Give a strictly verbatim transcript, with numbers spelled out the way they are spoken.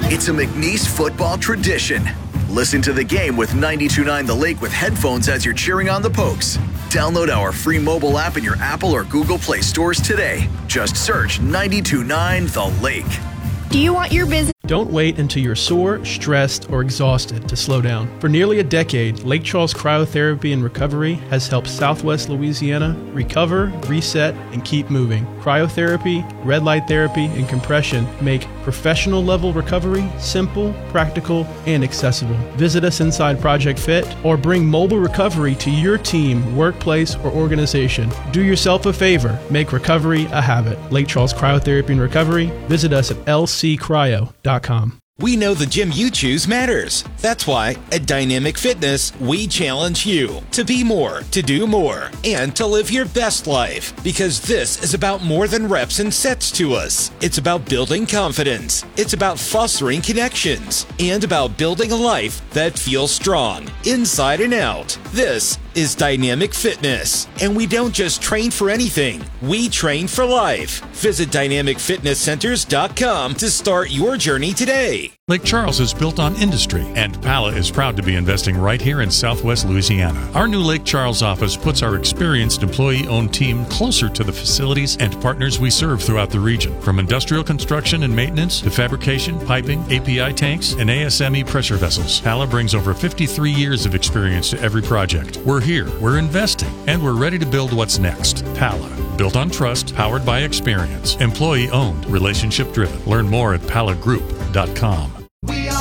It's a McNeese football tradition. Listen to the game with ninety-two point nine The Lake with headphones as you're cheering on the Pokes. Download our free mobile app in your Apple or Google Play stores today. Just search ninety-two point nine The Lake. Do you want your business? Don't wait until you're sore, stressed, or exhausted to slow down. For nearly a decade, Lake Charles Cryotherapy and Recovery has helped Southwest Louisiana recover, reset, and keep moving. Cryotherapy, red light therapy, and compression make professional level recovery simple, practical, and accessible. Visit us inside Project Fit or bring mobile recovery to your team, workplace, or organization. Do yourself a favor. Make recovery a habit. Lake Charles Cryotherapy and Recovery. Visit us at l c cryo dot com. We know the gym you choose matters. That's why at Dynamic Fitness, we challenge you to be more, to do more, and to live your best life. Because this is about more than reps and sets to us. It's about building confidence. It's about fostering connections. And about building a life that feels strong, inside and out. This is Dynamic Fitness. And we don't just train for anything. We train for life. Visit dynamic fitness centers dot com to start your journey today. Lake Charles is built on industry, and Pala is proud to be investing right here in Southwest Louisiana. Our new Lake Charles office puts our experienced employee-owned team closer to the facilities and partners we serve throughout the region. From industrial construction and maintenance to fabrication, piping, A P I tanks, and A S M E pressure vessels, Pala brings over fifty-three years of experience to every project. We're here, we're investing, and we're ready to build what's next. Pala, built on trust, powered by experience, employee-owned, relationship-driven. Learn more at pala group dot com.